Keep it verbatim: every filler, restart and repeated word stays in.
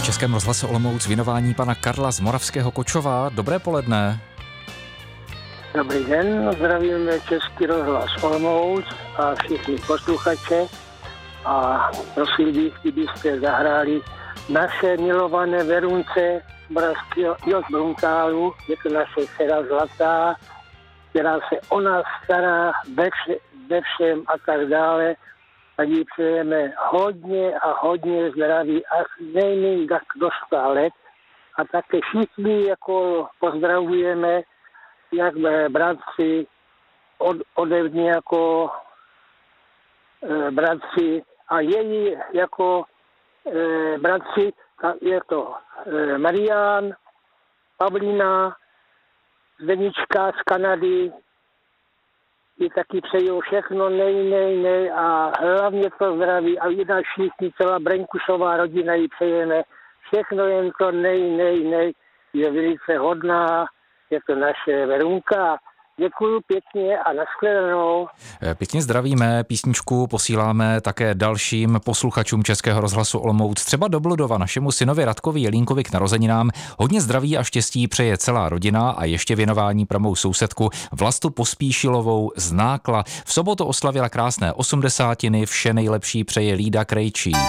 Českém rozhlase Olomouc věnování pana Karla z Moravského Kočova. Dobré poledne. Dobrý den, zdravíme Český rozhlas Olomouc a všichni posluchače a prosím bych, kdybyste zahráli naše milované Verunce Moravského Bruntálu, je to naše dcera Zlatá, která se o nás stará ve, vše, ve všem a tak dále. A jí přejeme hodně a hodně zdraví a nejméně tak do sta let. A také všichni jako pozdravujeme, jak bratři od, ode mě jako e, bratři a její jako e, bratři, je to e, Marián, Pavlína, Zdenička z Kanady, i taky přejou všechno nej, nej, nej a hlavně to zdraví a jinak všichni, celá Brenkusová rodina jí přejeme všechno jen to nej, nej, nej, je velice hodná, je to naše Verunka. Děkuju pěkně a nashledanou. Pěkně zdravíme, písničku posíláme také dalším posluchačům Českého rozhlasu Olomouc, třeba do Bludova, našemu synovi Radkovi Jelínkovi k narozeninám. Hodně zdraví a štěstí přeje celá rodina a ještě věnování pro mou sousedku Vlastu Pospíšilovou z Nákla. V sobotu oslavila krásné osmdesátiny, vše nejlepší přeje Lída Krejčí.